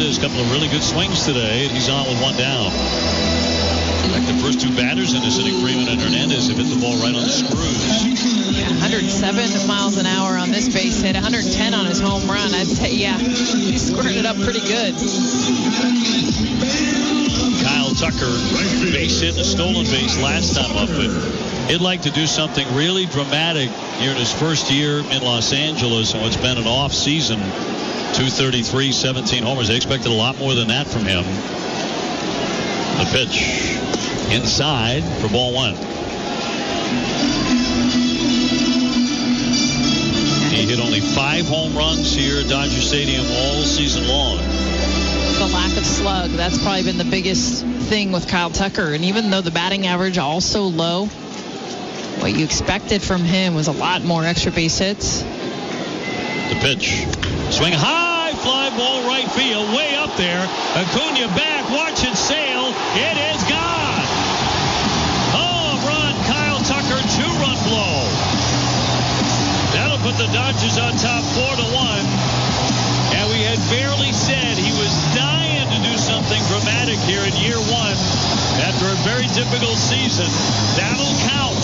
Hernandez, a couple of really good swings today, and he's on with one down. Like the first two batters in this inning, Freeman and Hernandez, have hit the ball right on the screws. Yeah, 107 miles an hour on this base hit, 110 on his home run. I'd say, yeah, he squirted it up pretty good. Kyle Tucker, base hit and a stolen base last time up, but he'd like to do something really dramatic here in his first year in Los Angeles and what's been an off season. 233, 17 homers. They expected a lot more than that from him. The pitch inside for ball one. He hit only 5 home runs here at Dodger Stadium all season long. The lack of slug, that's probably been the biggest thing with Kyle Tucker. And even though the batting average also low, what you expected from him was a lot more extra base hits. The pitch. Swing high, fly ball right field, way up there. Acuna back, watch it sail. It is gone. Home run, Kyle Tucker, 2-run blow. That'll put the Dodgers on top 4-1. And we had barely said he was dying to do something dramatic here in year one after a very difficult season. That'll count.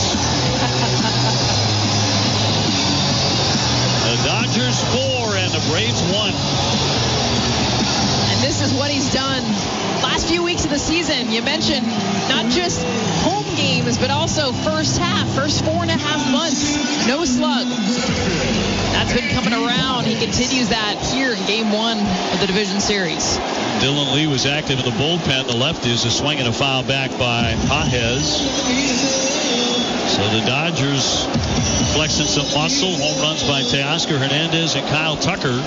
The Dodgers 4 and the Braves 1. And this is what he's done last few weeks of the season. You mentioned not just home games, but also first 4.5 months. No slug. That's been coming around. He continues that here in game 1 of the division series. Dylan Lee was active in the bullpen. The left is a swing and a foul back by Pages. So the Dodgers flexing some muscle. Home runs by Teoscar Hernandez and Kyle Tucker.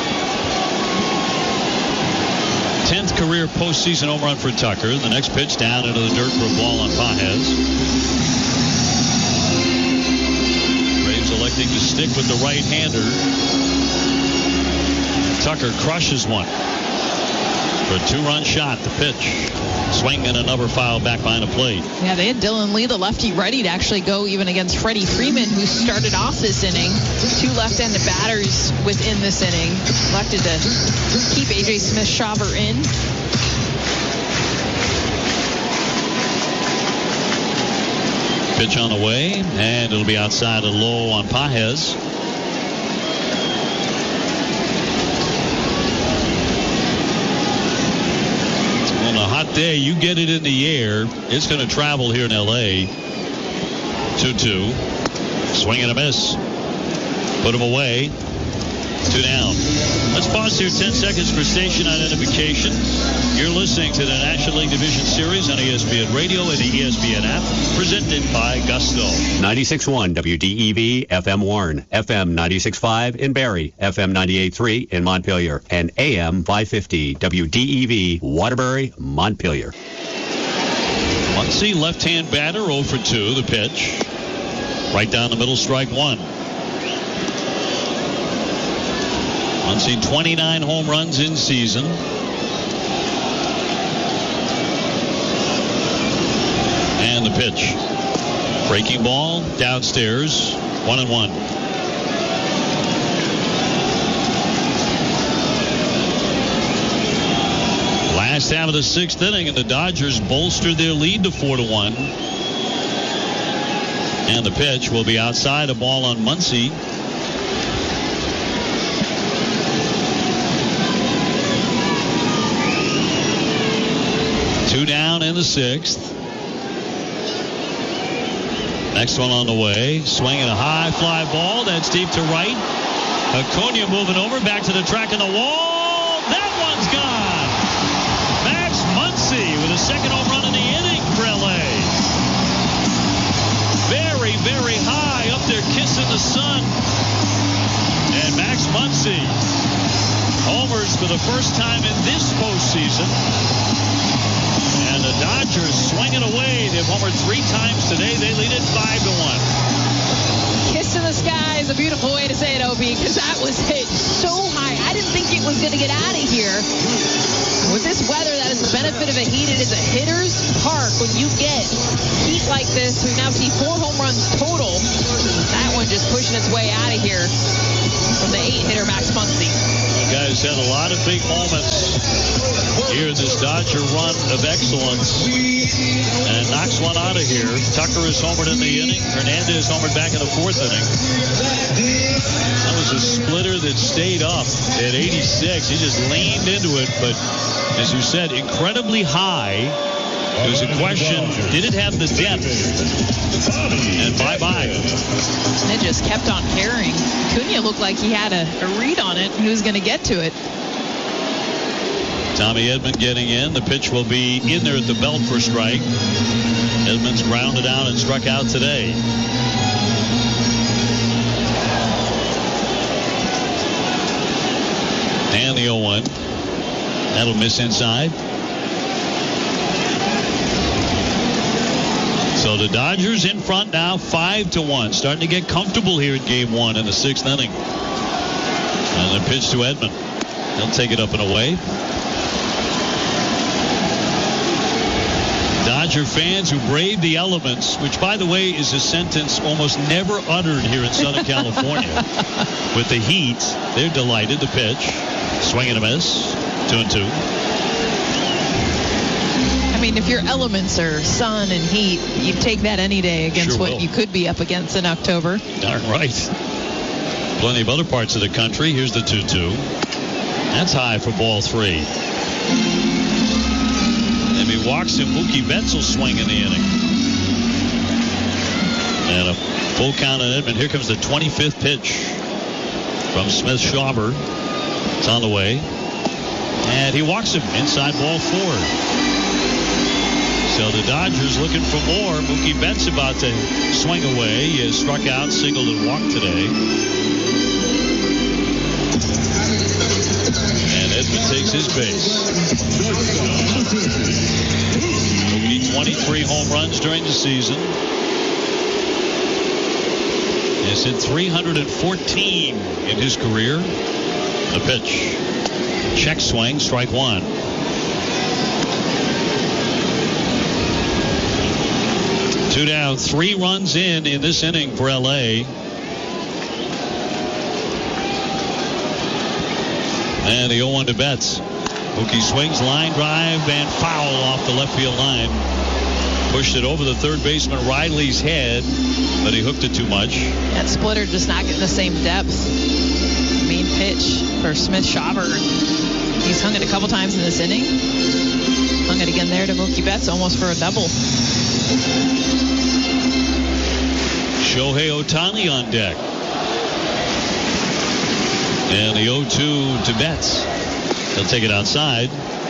10th career postseason home run for Tucker. The next pitch down into the dirt for a ball on Pages. Braves electing to stick with the right-hander. Tucker crushes one for a 2-run shot. The pitch. Swing and another foul back behind the plate. Yeah, they had Dylan Lee, the lefty, ready to actually go even against Freddie Freeman, who started off this inning. 2 left-handed batters within this inning. Elected to keep A.J. Smith-Shawver in. Pitch on the way, and it'll be outside and low on Pages. On a hot day, you get it in the air. It's going to travel here in L.A. 2-2. Swing and a miss. Put him away. 2 down. Let's pause here 10 seconds for station identification. You're listening to the National League Division Series on ESPN Radio and the ESPN app, presented by Gusto. 96.1 WDEV FM Warren, FM 96.5 in Barrie, FM 98.3 in Montpelier, and AM 550 WDEV Waterbury, Montpelier. Muncy, left-hand batter, 0 for 2. The pitch. Right down the middle, strike 1. Muncy, 29 home runs in season. And the pitch. Breaking ball, downstairs, 1-1. Last half of the 6th inning, and the Dodgers bolstered their lead to 4-1. And the pitch will be outside, a ball on Muncy. Two down in the 6th. Next one on the way. Swinging a high fly ball. That's deep to right. Acuna moving over. Back to the track and the wall. That one's gone. Max Muncy with a second home run in the inning for L.A. Very, very high up there kissing the sun. And Max Muncy homers for the first time in this postseason. And the Dodgers swinging away. They've homered 3 times today. They lead it 5-1. Kiss in the sky is a beautiful way to say it, Opie, because that was hit so high. I didn't think it was going to get out of here. With this weather, that is the benefit of a heat. It is a hitter's park when you get heat like this. We now see 4 home runs total. That one just pushing its way out of here from the 8-hitter Max Muncy. Guy's had a lot of big moments here in this Dodger run of excellence. And knocks one out of here. Tucker is homered in the inning. Hernandez homered back in the fourth inning. That was a splitter that stayed up at 86. He just leaned into it, but as you said, incredibly high. It was a question, did it have the depth? And bye-bye. And it just kept on carrying. Acuna looked like he had a read on it. He was going to get to it. Tommy Edman getting in. The pitch will be in there at the belt for strike. Edman's grounded out and struck out today. And the 0-1. That'll miss inside. So the Dodgers in front now, 5-1. Starting to get comfortable here in Game 1 in the 6th inning. And the pitch to Edman. He'll take it up and away. Dodger fans who brave the elements, which, by the way, is a sentence almost never uttered here in Southern California. With the heat, they're delighted. The pitch. Swing and a miss. 2-2. I mean, if your elements are sun and heat, you'd take that any day against what you could be up against in October. Darn right. Plenty of other parts of the country. Here's the 2-2. That's high for ball 3. And he walks him. Mookie Betts will swing in the inning. And a full count on Edman. Here comes the 25th pitch from Smith-Shawver. It's on the way. And he walks him inside ball 4. So the Dodgers looking for more. Mookie Betts about to swing away. He has struck out, singled, and walked today. And Edman takes his base. Mookie 23 home runs during the season. He's hit 314 in his career. The pitch. Check swing, strike 1. Two down, 3 runs in this inning for L.A. And the 0-1 to Betts. Mookie swings, line drive, and foul off the left field line. Pushed it over the third baseman Riley's head, but he hooked it too much. That splitter just not getting the same depth. Mean pitch for Smith-Shawver. He's hung it a couple times in this inning. Hung it again there to Mookie Betts, almost for a double. Shohei Ohtani on deck. And the 0-2 to Betts. He'll take it outside.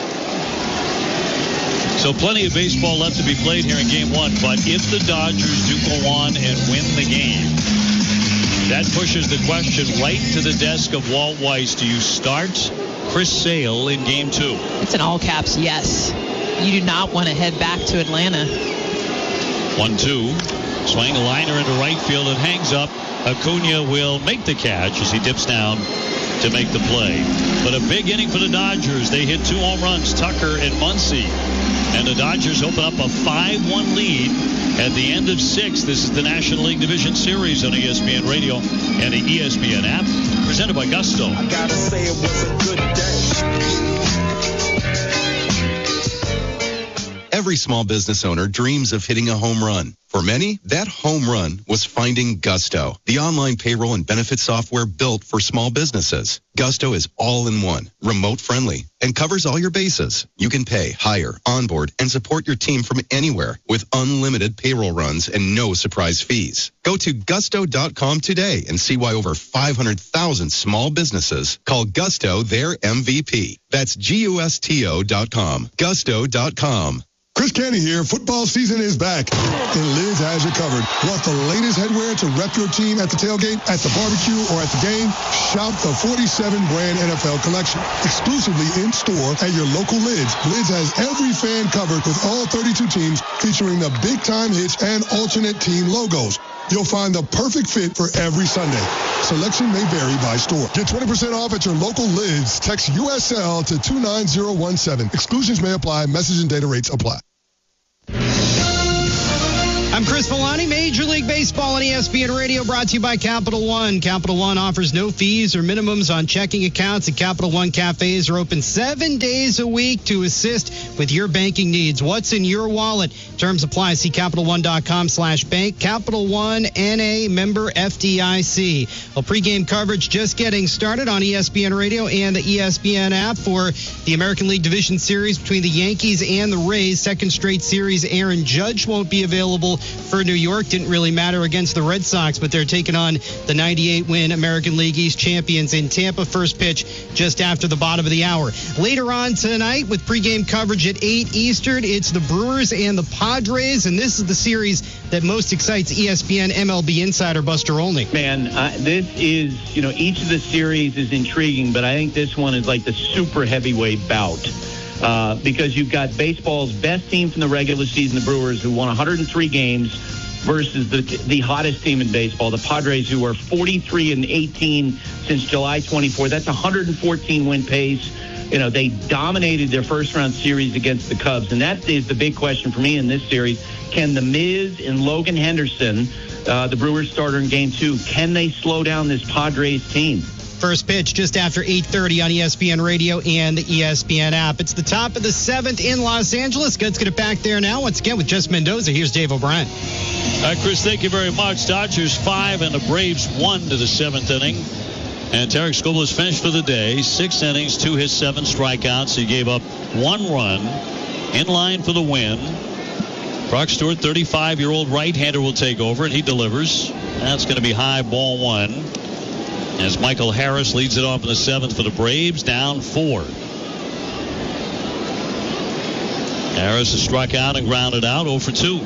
So plenty of baseball left to be played here in Game 1. But if the Dodgers do go on and win the game, that pushes the question right to the desk of Walt Weiss. Do you start Chris Sale in Game 2? It's an all caps yes. You do not want to head back to Atlanta. 1-2. Swing a liner into right field. It hangs up. Acuna will make the catch as he dips down to make the play. But a big inning for the Dodgers. They hit 2 home runs, Tucker and Muncy. And the Dodgers open up a 5-1 lead at the end of 6. This is the National League Division Series on ESPN Radio and the ESPN app. Presented by Gusto. I gotta say it was a good day. Every small business owner dreams of hitting a home run. For many, that home run was finding Gusto, the online payroll and benefit software built for small businesses. Gusto is all-in-one, remote-friendly, and covers all your bases. You can pay, hire, onboard, and support your team from anywhere with unlimited payroll runs and no surprise fees. Go to gusto.com today and see why over 500,000 small businesses call Gusto their MVP. That's GUSTO.com. Gusto.com. Chris Canty here. Football season is back, and Lids has you covered. Want the latest headwear to rep your team at the tailgate, at the barbecue, or at the game? Shop the 47 brand NFL collection, exclusively in store at your local Lids. Lids has every fan covered with all 32 teams, featuring the big time hits and alternate team logos. You'll find the perfect fit for every Sunday. Selection may vary by store. Get 20% off at your local Lids. Text USL to 29017. Exclusions may apply. Message and data rates apply. I'm I'm Chris Villani. Major League Baseball on ESPN Radio, brought to you by Capital One. Capital One offers no fees or minimums on checking accounts, and Capital One cafes are open 7 days a week to assist with your banking needs. What's in your wallet? Terms apply. See CapitalOne.com/bank. Capital One, NA, member FDIC. Well, pregame coverage just getting started on ESPN Radio and the ESPN app for the American League Division Series between the Yankees and the Rays. Second straight series. Aaron Judge won't be available for New York. Didn't really matter against the Red Sox, but they're taking on the 98-win American League East champions in Tampa. First pitch just after the bottom of the hour. Later on tonight with pregame coverage at 8 Eastern, it's the Brewers and the Padres, and this is the series that most excites ESPN MLB insider Buster Olney. Man, this is, each of the series is intriguing, but I think this one is like the super heavyweight bout. Because you've got baseball's best team from the regular season, the Brewers, who won 103 games, versus the hottest team in baseball, the Padres, who are 43-18 since July 24. That's 114 win pace. They dominated their first-round series against the Cubs, and that is the big question for me in this series. Can the Miz and Logan Henderson, the Brewers starter in Game 2, can they slow down this Padres team? First pitch just after 8:30 on ESPN Radio and the ESPN app. It's the top of the 7th in Los Angeles. Let's get it back there now. Once again with Jess Mendoza. Here's Dave O'Brien. Chris, thank you very much. Dodgers 5 and the Braves 1 to the 7th inning. And Tarek Skubal is finished for the day. 6 innings, 2 hits, 7 strikeouts. He gave up 1 run. In line for the win. Brock Stewart, 35-year-old right-hander, will take over, and he delivers. That's going to be high, ball 1. As Michael Harris leads it off in the 7th for the Braves, down 4. Harris has struck out and grounded out, 0 for 2.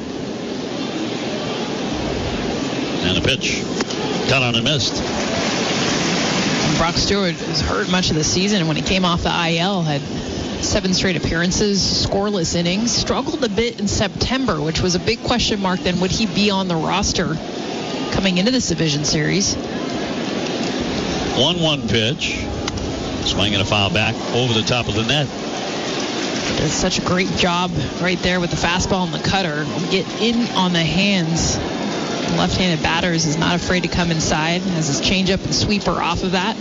And a pitch. Cut on and missed. Brock Stewart was hurt much of the season, and when he came off the IL, had 7 straight appearances, scoreless innings, struggled a bit in September, which was a big question mark then. Would he be on the roster coming into this division series? 1-1 pitch. Swinging a foul back over the top of the net. Does such a great job right there with the fastball and the cutter. Get in on the hands. Left-handed batters is not afraid to come inside. Has his changeup and sweeper off of that.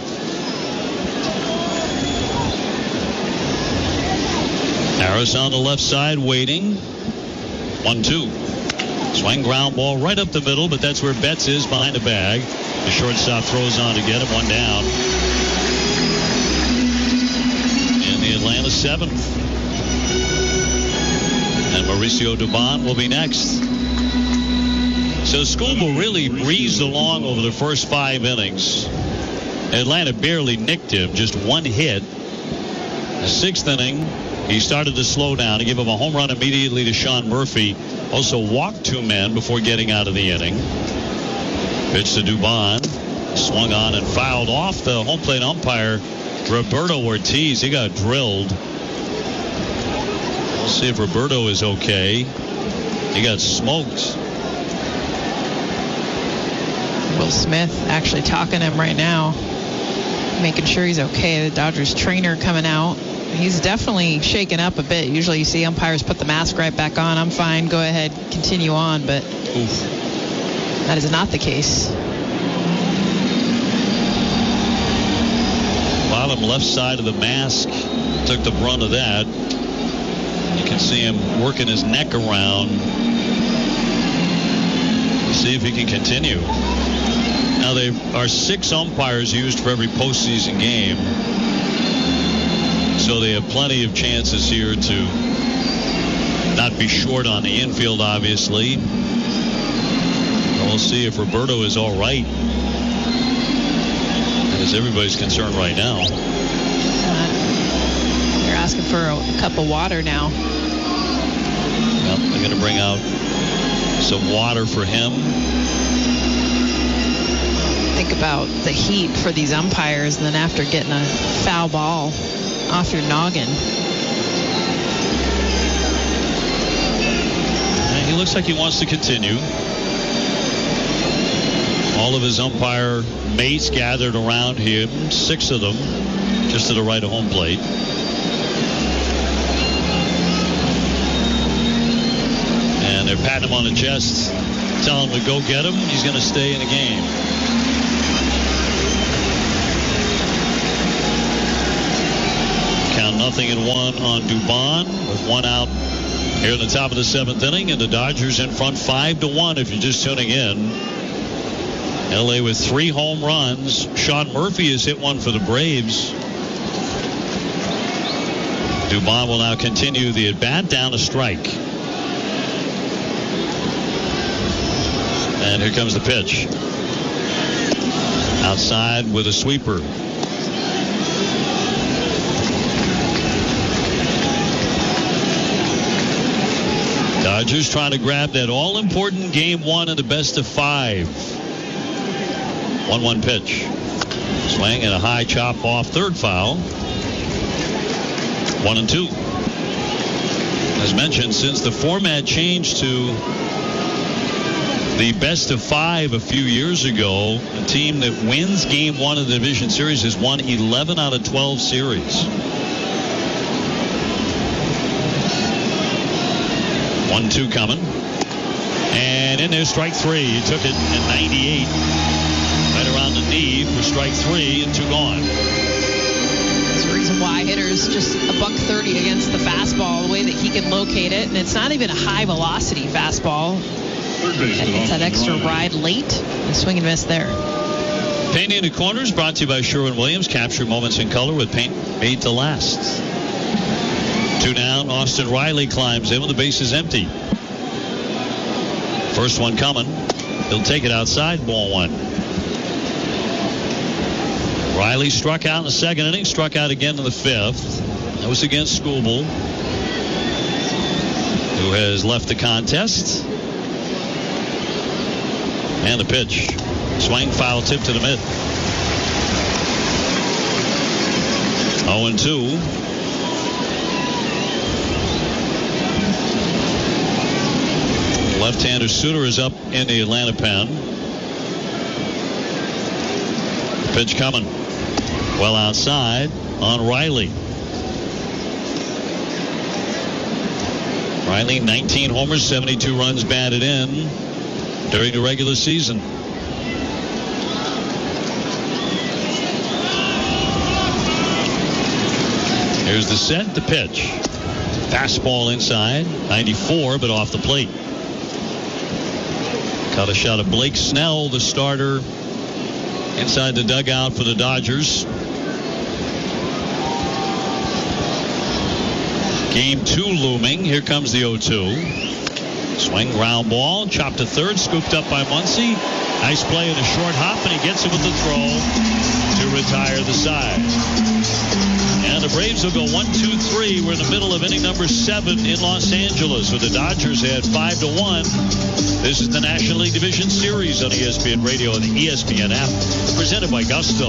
Harris on the left side waiting. 1-2. Swing ground ball right up the middle, but that's where Betts is behind the bag. The shortstop throws on to get him, 1 down. In the Atlanta 7th. And Mauricio Dubon will be next. So Skubal really breezed along over the first 5 innings. Atlanta barely nicked him, just 1 hit. The 6th inning, he started to slow down. He gave him a home run immediately to Sean Murphy. Also walked 2 men before getting out of the inning. Pitch to Dubon. Swung on and fouled off the home plate umpire, Roberto Ortiz. He got drilled. We'll see if Roberto is okay. He got smoked. Will Smith actually talking to him right now, making sure he's okay. The Dodgers trainer coming out. He's definitely shaken up a bit. Usually you see umpires put the mask right back on. I'm fine. Go ahead. Continue on. But that is not the case. Bottom left side of the mask took the brunt of that. You can see him working his neck around. See if he can continue. Now, there are 6 umpires used for every postseason game. So they have plenty of chances here to not be short on the infield, obviously. We'll see if Roberto is all right. That is everybody's concern right now. They're asking for a cup of water now. Well, they're going to bring out some water for him. Think about the heat for these umpires, and then after getting a foul ball off your noggin. And he looks like he wants to continue. All of his umpire mates gathered around him, 6 of them, just to the right of home plate. And they're patting him on the chest, telling him to go get him. He's going to stay in the game. Count 0-1 on Dubon with 1 out here in the top of the 7th inning, and the Dodgers in front 5-1 if you're just tuning in. LA with 3 home runs. Sean Murphy has hit one for the Braves. Dubon will now continue the at-bat, down a strike. And here comes the pitch. Outside with a sweeper. Dodgers trying to grab that all-important game 1 of the best of 5. 1-1 pitch. Swing and a high chop off, third foul. 1-2. As mentioned, since the format changed to the best of 5 a few years ago, the team that wins game 1 of the division series has won 11 out of 12 series. 1-2 coming. And in there, strike 3. He took it at 98. Right around the knee for strike 3 and 2 gone. That's the reason why hitters just $130 against the fastball, the way that he can locate it. And it's not even a high velocity fastball. It's that extra ride late. And swing and miss there. Painting the Corners brought to you by Sherwin-Williams. Capture moments in color with paint made to last. 2 down. Austin Riley climbs in with the bases empty. First one coming. He'll take it outside. Ball 1. Riley struck out in the 2nd inning. Struck out again in the 5th. That was against Skubal, who has left the contest. And the pitch. Swing, foul tip to the mid. 0-2. Left-hander Suter is up in the Atlanta pen. Pitch coming. Well outside on Riley. Riley, 19 homers, 72 runs batted in during the regular season. Here's the set, the pitch. Fastball inside, 94, but off the plate. Caught a shot of Blake Snell, the starter, inside the dugout for the Dodgers. Game 2 looming. Here comes the 0-2. Swing, ground ball, chopped to third, scooped up by Muncy. Nice play in a short hop, and he gets it with the throw to retire the side. And the Braves will go 1-2-3. We're in the middle of inning number 7 in Los Angeles, with the Dodgers at 5-1. This is the National League Division Series on ESPN Radio and the ESPN app, presented by Gusto.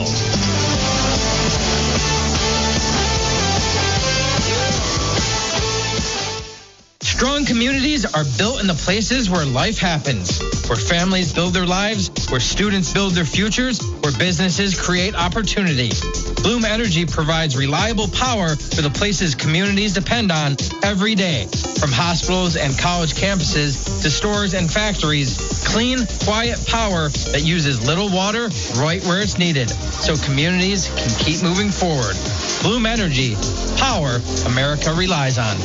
Strong communities are built in the places where life happens, where families build their lives, where students build their futures, where businesses create opportunity. Bloom Energy provides reliable power for the places communities depend on every day. From hospitals and college campuses to stores and factories, clean, quiet power that uses little water right where it's needed, so communities can keep moving forward. Bloom Energy, power America relies on.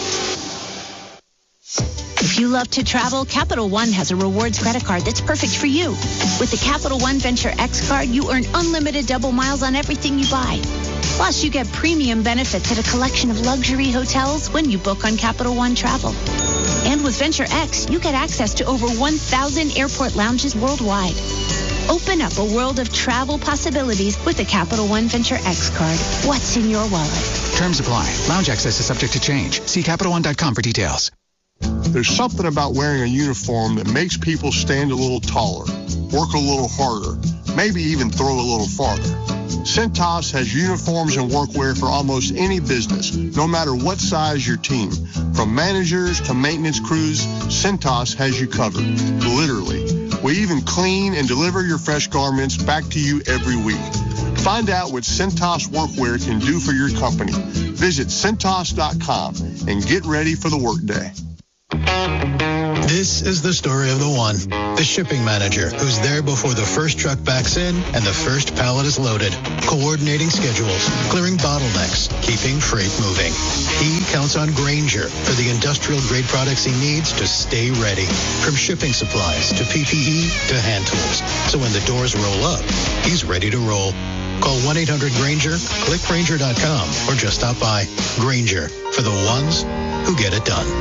If you love to travel, Capital One has a rewards credit card that's perfect for you. With the Capital One Venture X card, you earn unlimited double miles on everything you buy. Plus, you get premium benefits at a collection of luxury hotels when you book on Capital One Travel. And with Venture X, you get access to over 1,000 airport lounges worldwide. Open up a world of travel possibilities with the Capital One Venture X card. What's in your wallet? Terms apply. Lounge access is subject to change. See CapitalOne.com for details. There's something about wearing a uniform that makes people stand a little taller, work a little harder, maybe even throw a little farther. Cintas has uniforms and workwear for almost any business, no matter what size your team. From managers to maintenance crews, Cintas has you covered, literally. We even clean and deliver your fresh garments back to you every week. Find out what Cintas workwear can do for your company. Visit Cintas.com and get ready for the workday. This is the story of the one, the shipping manager, who's there before the first truck backs in and the first pallet is loaded, coordinating schedules, clearing bottlenecks, keeping freight moving. He counts on Grainger for the industrial-grade products he needs to stay ready, from shipping supplies to PPE to hand tools. So when the doors roll up, he's ready to roll. Call 1-800-GRAINGER, click Grainger.com, or just stop by. Grainger, for the ones who get it done.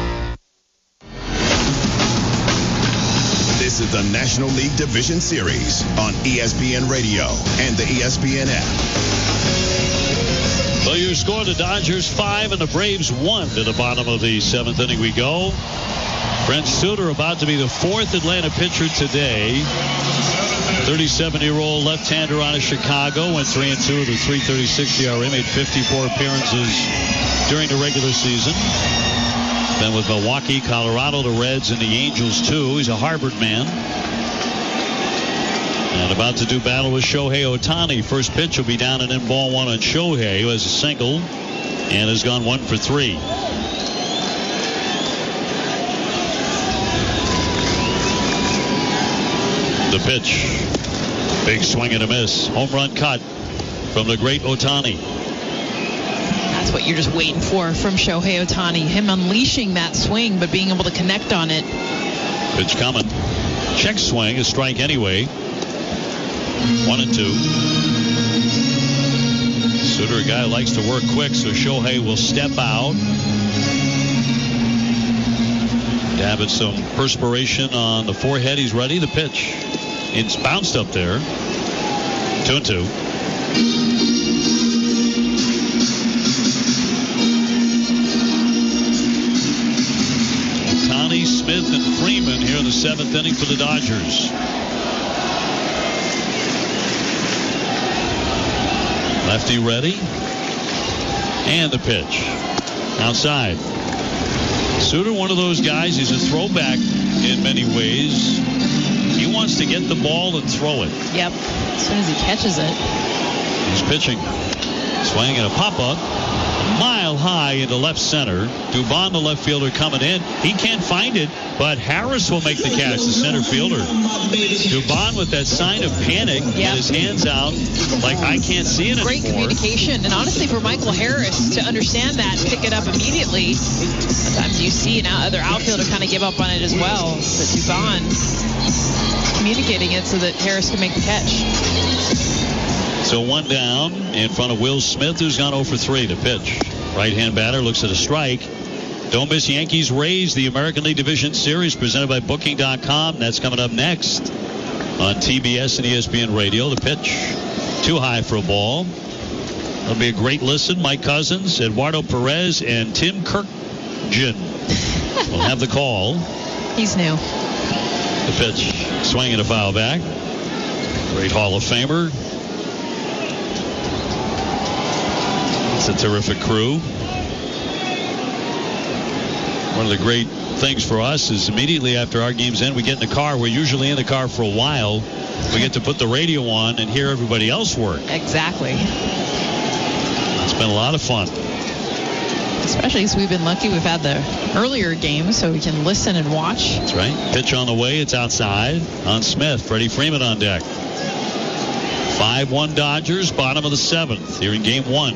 This is the National League Division Series on ESPN Radio and the ESPN app. Well, your score, the Dodgers 5 and the Braves 1 to the bottom of the 7th inning we go. Brent Suter about to be the 4th Atlanta pitcher today. 37-year-old left-hander out of Chicago, went 3-2 with a .336 ERA, made 54 appearances during the regular season. Then with Milwaukee, Colorado, the Reds, and the Angels, too. He's a Harvard man. And about to do battle with Shohei Ohtani. First pitch will be down and in ball one on Shohei, who has a single and has gone 1 for 3. The pitch. Big swing and a miss. Home run cut from the great Ohtani. That's what you're just waiting for from Shohei Ohtani. Him unleashing that swing, but being able to connect on it. Pitch coming. Check swing. A strike anyway. 1-2. Suter, a guy who likes to work quick, so Shohei will step out. Dabbing some perspiration on the forehead. He's ready. The pitch. It's bounced up there. 2-2. Ohtani, Smith, and Freeman here in the 7th inning for the Dodgers. Lefty ready. And the pitch. Outside. Suter, one of those guys, he's a throwback in many ways. He wants to get the ball and throw it. Yep. As soon as he catches it. He's pitching. Swing and a pop-up. Mile high into left center. Dubon, the left fielder, coming in. He can't find it, but Harris will make the catch, the center fielder. Dubon with that sign of panic, with his hands out like I can't see it Great anymore. communication. And honestly, for Michael Harris to understand that and pick it up immediately, sometimes you see an other outfielder kind of give up on it as well. But Dubon communicating it so that Harris can make the catch. So one down in front of Will Smith, who's gone 0 for 3. The pitch. Right-hand batter looks at a strike. Don't miss Yankees Rays, the American League Division Series presented by Booking.com. That's coming up next on TBS and ESPN Radio. The pitch. Too high for a ball. That'll be a great listen. Mike Cousins, Eduardo Perez, and Tim Kirkjian will have the call. He's new. The pitch. Swing and a foul back. Great Hall of Famer. It's a terrific crew. One of the great things for us is immediately after our games end, we get in the car. We're usually in the car for a while. We get to put the radio on and hear everybody else work. Exactly. It's been a lot of fun. Especially as we've been lucky we've had the earlier games so we can listen and watch. That's right. Pitch on the way. It's outside on Smith. Freddie Freeman on deck. 5-1 Dodgers, bottom of the 7th here in game 1.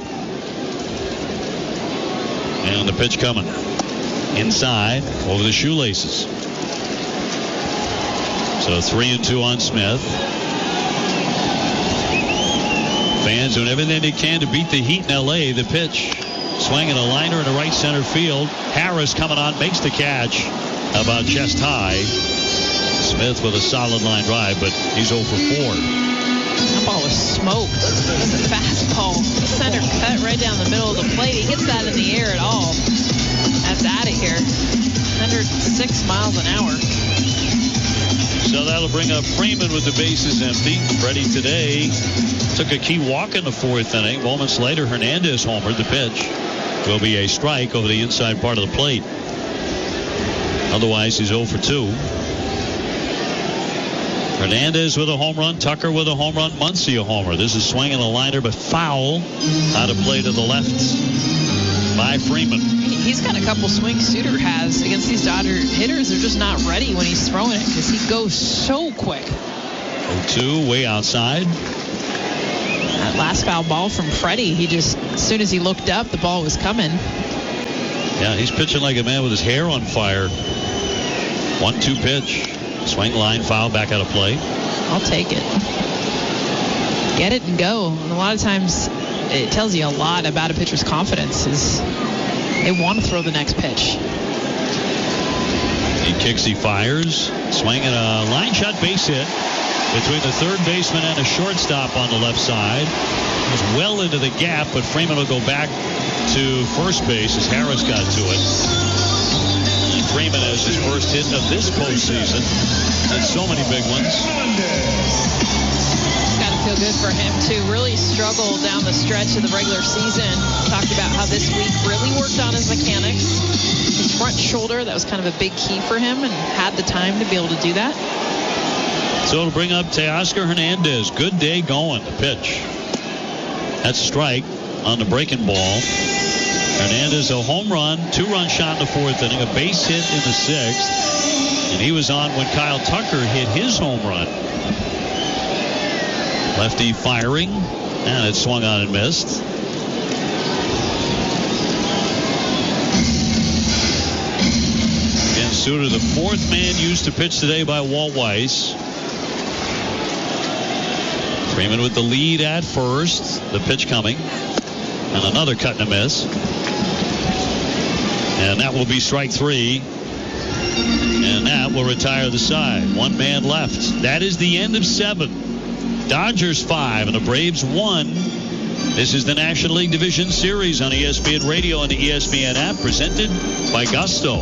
And the pitch coming. Inside, over the shoelaces. So 3-2 on Smith. Fans doing everything they can to beat the Heat in L.A. The pitch. Swinging a liner in the right center field. Harris coming on, makes the catch. About chest high. Smith with a solid line drive, but he's 0 for 4. That ball was smoked. It was a fastball. Center cut right down the middle of the plate. He gets that in the air at all. That's out of here. 106 miles an hour. So that'll bring up Freeman with the bases empty. Freddie today took a key walk in the 4th inning. Moments later, Hernandez homered. The pitch will be a strike over the inside part of the plate. Otherwise, he's 0 for 2. Hernandez with a home run. Tucker with a home run. Muncy a homer. This is swinging a liner, but foul. Out of play to the left. by Freeman. He's got a couple swings Suter has against these Dodger hitters. They're just not ready when he's throwing it because he goes so quick. 0-2, way outside. That last foul ball from Freddie, he just, as soon as he looked up, the ball was coming. Yeah, he's pitching like a man with his hair on fire. 1-2 pitch. Swing, line, foul, back out of play. I'll take it. Get it and go. And a lot of times it tells you a lot about a pitcher's confidence is they want to throw the next pitch. He kicks, he fires. Swing and a line shot base hit between the third baseman and a shortstop on the left side. It was well into the gap, but Freeman will go back to first base as Harris got to it. And Freeman has his first hit of this postseason. And so many big ones. It's got to feel good for him, too. Really struggled down the stretch of the regular season. Talked about how this week really worked on his mechanics. His front shoulder, that was kind of a big key for him, and had the time to be able to do that. So it'll bring up Teoscar Hernandez. Good day going. The pitch. That's a strike on the breaking ball. Hernandez, a home run, 2-run shot in the fourth inning, a base hit in the sixth. And he was on when Kyle Tucker hit his home run. Lefty firing, and it swung on and missed. Again, Suter, the fourth man used to pitch today by Walt Weiss. Freeman with the lead at first. The pitch coming. And another cut and a miss. And that will be strike 3. And that will retire the side. One man left. That is the end of 7. Dodgers 5 and the Braves 1. This is the National League Division Series on ESPN Radio and the ESPN app, presented by Gusto.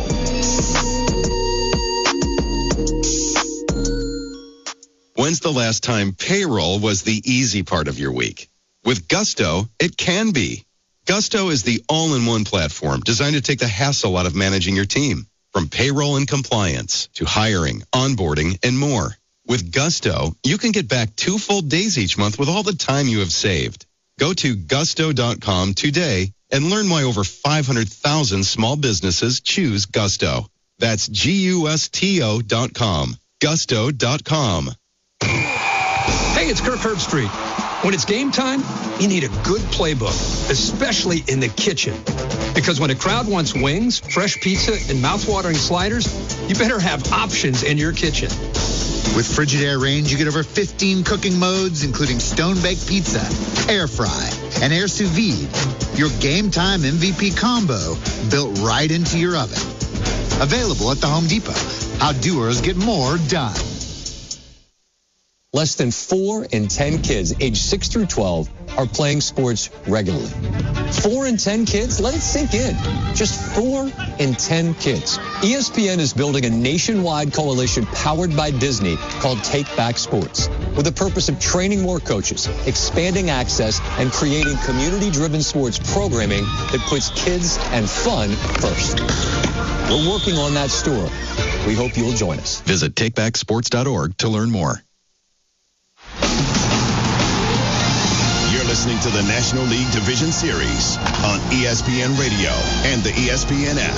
When's the last time payroll was the easy part of your week? With Gusto, it can be. Gusto is the all-in-one platform designed to take the hassle out of managing your team. From payroll and compliance to hiring, onboarding, and more. With Gusto, you can get back 2 full days each month with all the time you have saved. Go to gusto.com today and learn why over 500,000 small businesses choose Gusto. That's GUSTO.com. Gusto.com. Hey, it's Kirk Herbstreit. When it's game time, you need a good playbook, especially in the kitchen. Because when a crowd wants wings, fresh pizza, and mouth-watering sliders, you better have options in your kitchen. With Frigidaire range, you get over 15 cooking modes, including stone-baked pizza, air fry, and air sous vide. Your game time MVP combo built right into your oven. Available at the Home Depot. How doers get more done. Less than 4 in 10 kids aged 6 through 12 are playing sports regularly. 4 in 10 kids? Let it sink in. Just 4 in 10 kids. ESPN is building a nationwide coalition powered by Disney called Take Back Sports, with the purpose of training more coaches, expanding access, and creating community-driven sports programming that puts kids and fun first. We're working on that story. We hope you'll join us. Visit takebacksports.org to learn more. You're listening to the National League Division Series on ESPN Radio and the ESPN app.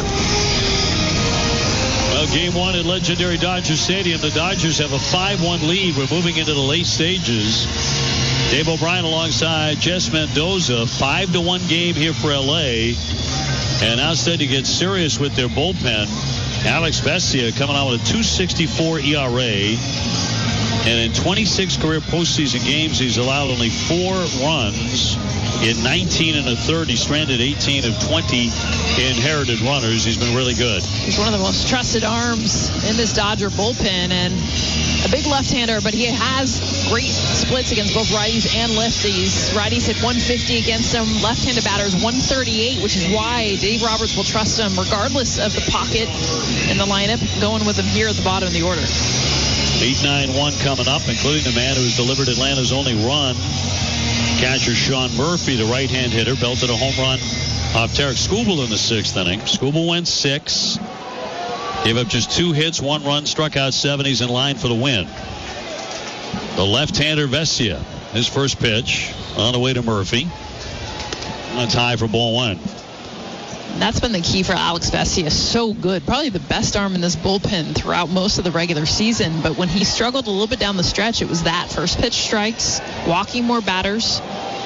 Well, game 1 at legendary Dodger Stadium. The Dodgers have a 5-1 lead. We're moving into the late stages. Dave O'Brien alongside Jess Mendoza. 5-1 game here for L.A. And now instead to get serious with their bullpen, Alex Vesia coming out with a 2.64 ERA. And in 26 career postseason games, he's allowed only 4 runs in 19 1/3. He stranded 18 of 20 inherited runners. He's been really good. He's one of the most trusted arms in this Dodger bullpen, and a big left-hander, but he has great splits against both righties and lefties. Righties hit 150 against him. Left-handed batters 138, which is why Dave Roberts will trust him regardless of the pocket in the lineup, going with him here at the bottom of the order. 8-9-1 coming up, including the man who has delivered Atlanta's only run. Catcher Sean Murphy, the right-hand hitter, belted a home run off Tarek Skubal in the 6th inning. Skubal went 6. Gave up just 2 hits, 1 run, struck out 7. He's in line for the win. The left-hander Vesia, his first pitch on the way to Murphy. That's high for ball 1. That's been the key for Alex Vesia. So good. Probably the best arm in this bullpen throughout most of the regular season. But when he struggled a little bit down the stretch, it was that. First pitch strikes, walking more batters.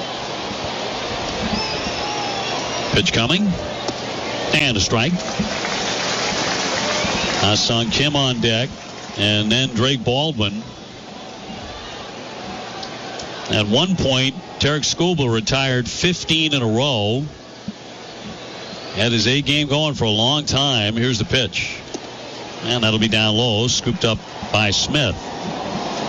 Pitch coming. And a strike. Ha-Seong Kim on deck. And then Drake Baldwin. At one point, Tarek Skubal retired 15 in a row. Had his A game going for a long time. Here's the pitch. And that'll be down low, scooped up by Smith.